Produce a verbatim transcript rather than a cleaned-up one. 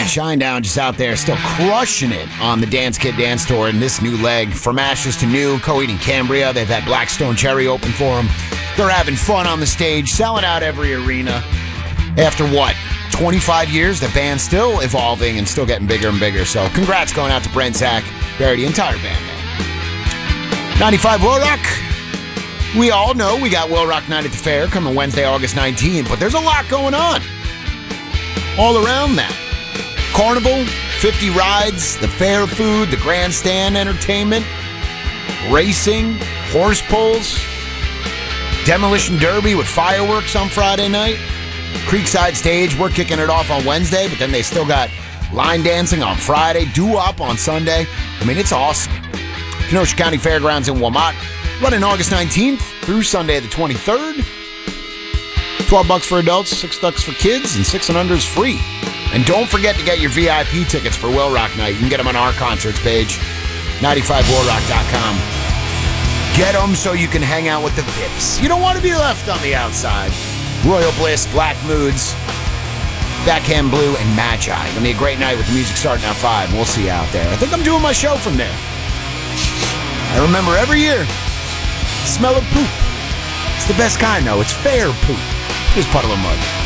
Shinedown just out there still crushing it on the Dance Kid Dance Tour in this new leg. From Ashes to New, Coheed and Cambria. They've had Blackstone Cherry open for them. They're having fun on the stage, selling out every arena. After what, twenty-five years, the band's still evolving and still getting bigger and bigger. So congrats going out to Brent, Zach, Barry, the entire band, man. ninety-five Will Rock. We all know we got Will Rock Night at the Fair coming Wednesday, August nineteenth, but there's a lot going on all around that. Carnival, fifty rides, the fair food, the grandstand entertainment, racing, horse pulls, demolition derby with fireworks on Friday night, Creekside Stage, we're kicking it off on Wednesday, but then they still got line dancing on Friday, doo-wop on Sunday. I mean, it's awesome. Kenosha County Fairgrounds in Wilmot, running August nineteenth through Sunday the twenty-third. twelve bucks for adults, six bucks for kids, and six and under is free. And don't forget to get your V I P tickets for Will Rock Night. You can get them on our concerts page, ninety-five will rock dot com. Get them so you can hang out with the V I Ps. You don't want to be left on the outside. Royal Bliss, Black Moods, Backhand Blue, and Magi. Gonna be a great night with the music starting at five. We'll see you out there. I think I'm doing my show from there. I remember every year, smell of poop. It's the best kind, though. It's fair poop. Just puddle of mud.